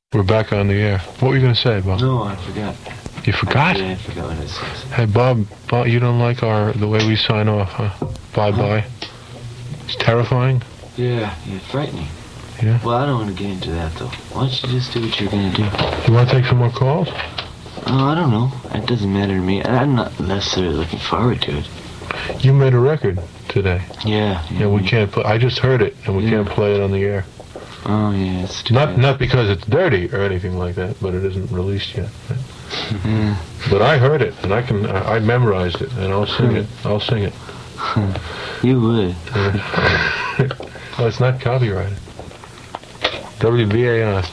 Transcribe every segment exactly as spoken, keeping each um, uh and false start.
We're back on the air. What were you going to say, Bob? No, I forgot. You forgot? Yeah, I forgot what I said. Hey, Bob, Bob, you don't like our the way we sign off, huh? Bye-bye. Huh? It's terrifying? Yeah, yeah, frightening. Yeah? Well, I don't want to get into that, though. Why don't you just do what you're going to do? You want to take some more calls? Oh, I don't know. It doesn't matter to me. I'm not necessarily looking forward to it. You made a record today. Yeah. Yeah, yeah we can't play. I just heard it, and we yeah. can't play it on the air. Oh, yeah, it's too Not bad. not because it's dirty or anything like that, but it isn't released yet. Right? Yeah. But I heard it, and I can I, I memorized it, and I'll sing it. I'll sing it. You would. Yeah. Well, it's not copyrighted. W B A I.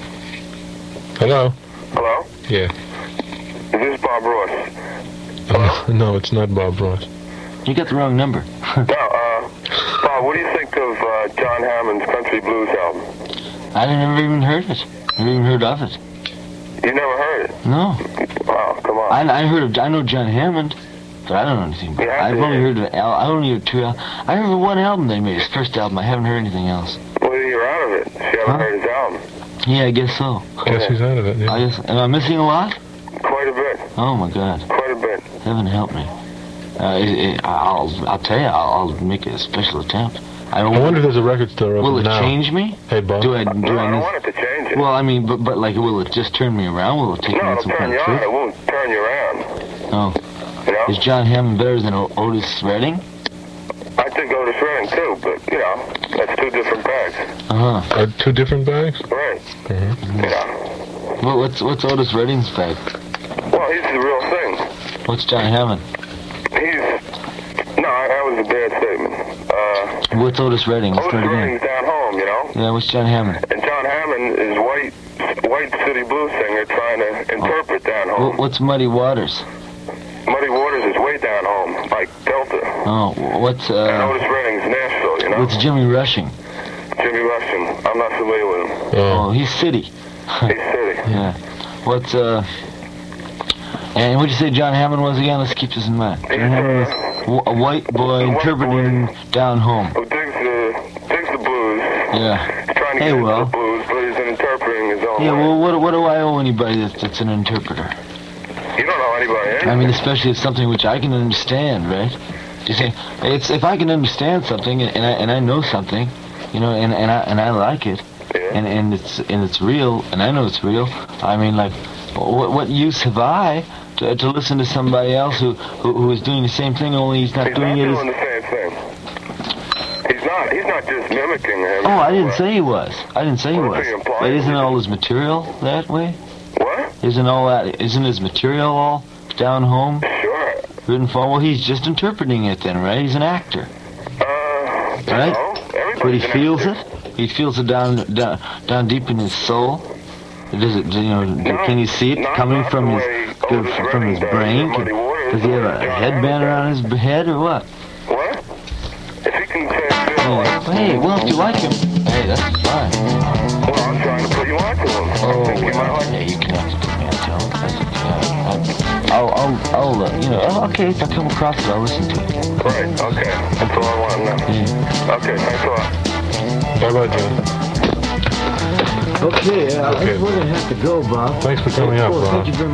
Hello? Hello? Yeah. Is this Bob Ross? Uh, no, it's not Bob Ross. You got the wrong number. No, uh, Bob, what do you think of uh, John Hammond's Country Blues album? I never even heard it. Never even heard of it. You never heard it? No. Wow, come on. I, I heard of, I know John Hammond, but I don't know anything about it. I've only heard of, al- I only heard two, al- I heard of one album they made, his first album. I haven't heard anything else. Well, you're out of it. You haven't Huh? heard his album. Yeah, I guess so. Guess he's out of it, yeah. I guess, am I missing a lot? Quite a bit. Oh my God. Quite a bit. Heaven help me. Uh, it, it, I'll, I'll tell you, I'll, I'll make a special attempt. I, I wonder if there's a record store open Will it now. change me? Hey, Bob. Do I, do No, I, I don't miss- want it to change it. Well, I mean, but, but like, will it just turn me around? Will it take no, me in it'll some turn kind you of on. truth? It won't turn you around. Oh. You know? Is John Hammond better than o- Otis Redding? I think Otis Redding, too, but, you know, that's two different bags. Uh-huh. Uh, two different bags? Right. Mm-hmm. You know? Well, what's, what's Otis Redding's bag? Well, he's the real thing. What's John Hammond? He's... No, that was a bad statement. Uh, What's Otis Redding? Let's Otis start Redding's again. down home, you know? Yeah, what's John Hammond? And John Hammond is white, white city blues singer trying to interpret down home. What, what's Muddy Waters? Muddy Waters is way down home, like Delta. Oh, what's, And uh... Otis Redding's Nashville, you know? What's Jimmy Rushing? Jimmy Rushing. I'm not familiar with him. Oh. Oh, he's City. He's city. Yeah. What's, uh... And what'd you say John Hammond was again? Let's keep this in mind. John He's, Hammond was uh, w- a white boy a white interpreting boy. down home. Who digs the, digs the blues. Yeah. He's trying to Hey, get into well. the blues, but he's interpreting his own Yeah, way. well, what, what do I owe anybody that's, that's an interpreter? You don't know anybody, eh? I mean, especially if it's something which I can understand, right? You see, it's if I can understand something and, and I and I know something, you know, and, and I and I like it, Yeah. and, and it's and it's real, and I know it's real. I mean, like, what what use have I to, to listen to somebody else who, who who is doing the same thing, only he's not He's doing not it doing as... the same thing. He's not. He's not just mimicking him. Oh, I didn't say he was. I didn't say he Well, was. that's what you implied. But isn't all his material that way? What? Isn't all that? Isn't his material all down home, Sure. written for? Well, he's just interpreting it then, right? He's an actor. Uh, Right? No, But he everybody's an feels actor. it. He feels it down, down, down deep in his soul. Does it? You know? No, can you see it not- coming not from the his way from Otis from Redding his does brain? or Muddy Waters Does he have or a John headband Hammond around his head or what? What? If he can say it, Oh, hey, well, if you like him, hey, that's fine. well, I'm trying to put you on to him. I Oh, think you might well, like yeah, you can have to put me on to him. That's okay. I- I'll, I'll, I'll, uh, you know, oh, okay, if I come across it, I'll listen to it. Right, okay. That's all I want to know. Yeah. Okay, thanks a lot. Bye-bye, John. Okay, uh, Okay. we're gonna have to go, Bob. Thanks for coming Oh, up, oh, Bob. Thank you very